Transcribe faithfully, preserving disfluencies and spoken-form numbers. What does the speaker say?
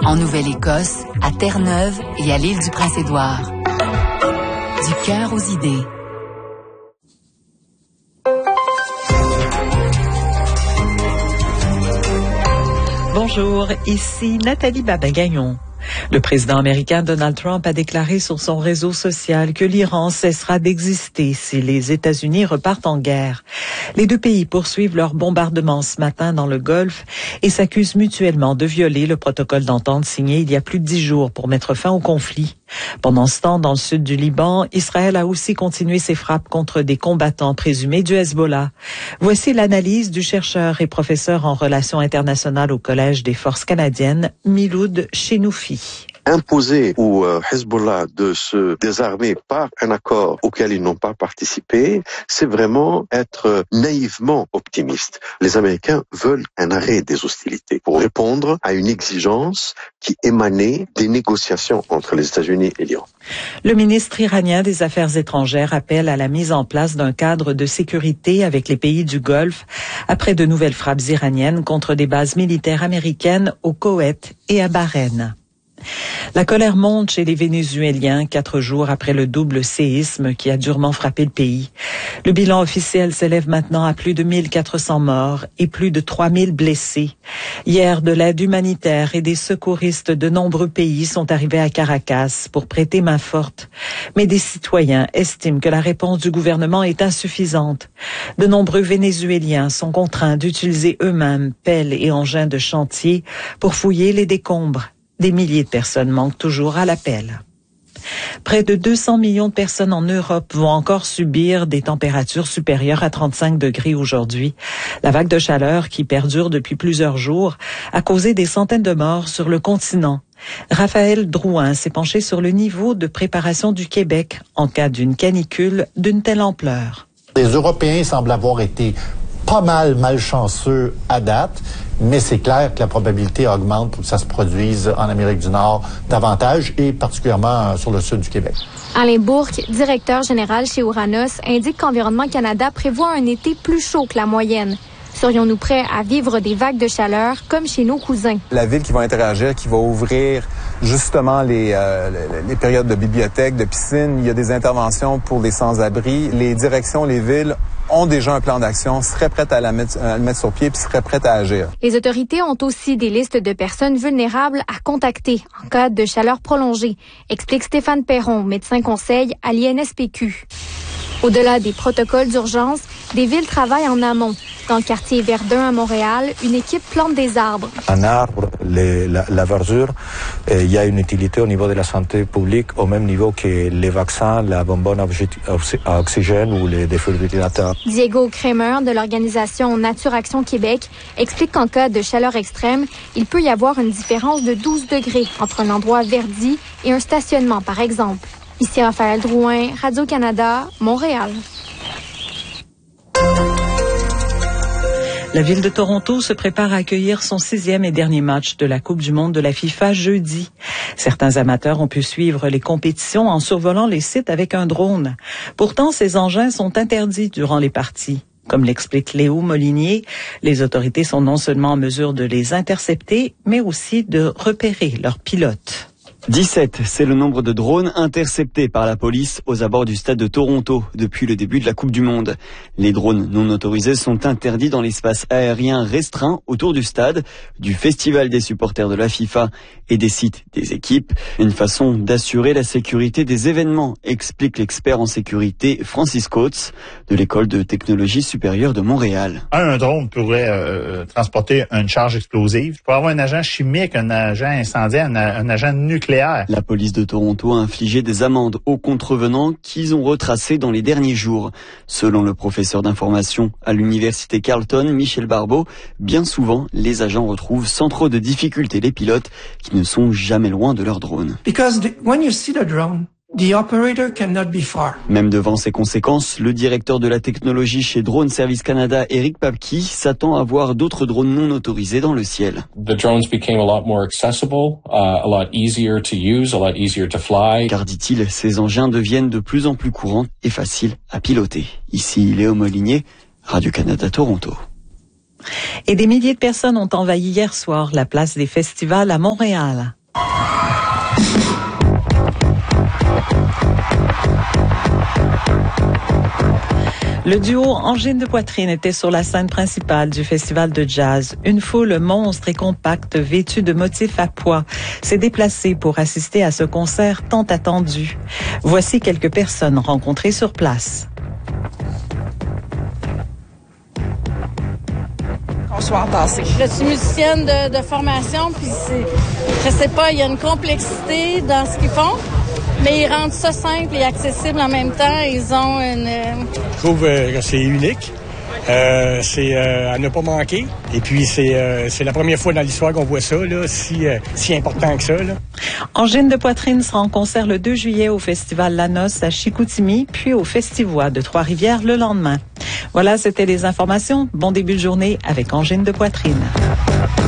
En Nouvelle-Écosse, à Terre-Neuve et à l'île du Prince-Édouard. Du cœur aux idées. Bonjour, ici Nathalie Babin-Gagnon. Le président américain Donald Trump a déclaré sur son réseau social que l'Iran cessera d'exister si les États-Unis repartent en guerre. Les deux pays poursuivent leurs bombardements ce matin dans le Golfe et s'accusent mutuellement de violer le protocole d'entente signé il y a plus de dix jours pour mettre fin au conflit. Pendant ce temps, dans le sud du Liban, Israël a aussi continué ses frappes contre des combattants présumés du Hezbollah. Voici l'analyse du chercheur et professeur en relations internationales au Collège des forces canadiennes, Miloud Chenoufi. Imposer au Hezbollah de se désarmer par un accord auquel ils n'ont pas participé, c'est vraiment être naïvement optimiste. Les Américains veulent un arrêt des hostilités pour répondre à une exigence qui émanait des négociations entre les États-Unis et l'Iran. Le ministre iranien des Affaires étrangères appelle à la mise en place d'un cadre de sécurité avec les pays du Golfe après de nouvelles frappes iraniennes contre des bases militaires américaines au Koweït et à Bahreïn. La colère monte chez les Vénézuéliens quatre jours après le double séisme qui a durement frappé le pays. Le bilan officiel s'élève maintenant à plus de mille quatre cents morts et plus de trois mille blessés. Hier, de l'aide humanitaire et des secouristes de nombreux pays sont arrivés à Caracas pour prêter main forte. Mais des citoyens estiment que la réponse du gouvernement est insuffisante. De nombreux Vénézuéliens sont contraints d'utiliser eux-mêmes pelles et engins de chantier pour fouiller les décombres. Des milliers de personnes manquent toujours à l'appel. Près de deux cents millions de personnes en Europe vont encore subir des températures supérieures à trente-cinq degrés aujourd'hui. La vague de chaleur qui perdure depuis plusieurs jours a causé des centaines de morts sur le continent. Raphaël Drouin s'est penché sur le niveau de préparation du Québec en cas d'une canicule d'une telle ampleur. Les Européens semblent avoir été pas mal malchanceux à date, mais c'est clair que la probabilité augmente pour que ça se produise en Amérique du Nord davantage et particulièrement sur le sud du Québec. Alain Bourque, directeur général chez Ouranos, indique qu'Environnement Canada prévoit un été plus chaud que la moyenne. Serions-nous prêts à vivre des vagues de chaleur comme chez nos cousins? La ville qui va interagir, qui va ouvrir justement les, euh, les périodes de bibliothèques, de piscines, il y a des interventions pour les sans-abri. Les directions, les villes ont déjà un plan d'action, seraient prêtes à, la mettre, à le mettre sur pied puis seraient prêtes à agir. Les autorités ont aussi des listes de personnes vulnérables à contacter en cas de chaleur prolongée, explique Stéphane Perron, médecin conseil à l'I N S P Q. Au-delà des protocoles d'urgence, des villes travaillent en amont. Dans le quartier Verdun à Montréal, une équipe plante des arbres. Un arbre, les, la, la verdure, il y a une utilité au niveau de la santé publique au même niveau que les vaccins, la bonbonne à oxygène ou les défibrillateurs. Diego Kramer de l'organisation Nature Action Québec explique qu'en cas de chaleur extrême, il peut y avoir une différence de douze degrés entre un endroit verdi et un stationnement, par exemple. Ici Raphaël Drouin, Radio-Canada, Montréal. La ville de Toronto se prépare à accueillir son sixième et dernier match de la Coupe du monde de la FIFA jeudi. Certains amateurs ont pu suivre les compétitions en survolant les sites avec un drone. Pourtant, ces engins sont interdits durant les parties. Comme l'explique Léo Molinier, les autorités sont non seulement en mesure de les intercepter, mais aussi de repérer leurs pilotes. dix-sept, c'est le nombre de drones interceptés par la police aux abords du stade de Toronto depuis le début de la Coupe du Monde. Les drones non autorisés sont interdits dans l'espace aérien restreint autour du stade, du festival des supporters de la FIFA et des sites des équipes. Une façon d'assurer la sécurité des événements, explique l'expert en sécurité Francis Coates de l'École de technologie supérieure de Montréal. Un, un drone pourrait euh, transporter une charge explosive. Il pourrait avoir un agent chimique, un agent incendiaire, un, un agent nucléaire. La police de Toronto a infligé des amendes aux contrevenants qu'ils ont retracées dans les derniers jours. Selon le professeur d'information à l'université Carleton, Michel Barbeau, bien souvent, les agents retrouvent sans trop de difficultés les pilotes qui ne sont jamais loin de leur drone. Because the, when you see the drone, the operator cannot be far. Même devant ces conséquences, le directeur de la technologie chez Drone Service Canada, Eric Papke, s'attend à voir d'autres drones non autorisés dans le ciel. The drones became a lot more accessible, uh, a lot easier to use, a lot easier to fly. Car, dit-il, ces engins deviennent de plus en plus courants et faciles à piloter. Ici, Léo Molinier, Radio-Canada Toronto. Et des milliers de personnes ont envahi hier soir la place des festivals à Montréal. Le duo Angine de Poitrine était sur la scène principale du festival de jazz. Une foule monstre et compacte vêtue de motifs à pois s'est déplacée pour assister à ce concert tant attendu. Voici quelques personnes rencontrées sur place. Bonsoir, Tassé. Je suis musicienne de, de formation, puis c'est, je sais pas, il y a une complexité dans ce qu'ils font. Mais ils rendent ça simple et accessible en même temps. Ils ont une... Je trouve euh, que c'est unique. Euh, c'est euh, à ne pas manquer. Et puis, c'est euh, c'est la première fois dans l'histoire qu'on voit ça, là, si, euh, si important que ça. Là. Angine de Poitrine sera en concert le deux juillet au Festival La Noce à Chicoutimi, puis au Festivois de Trois-Rivières le lendemain. Voilà, c'était les informations. Bon début de journée avec Angine de Poitrine.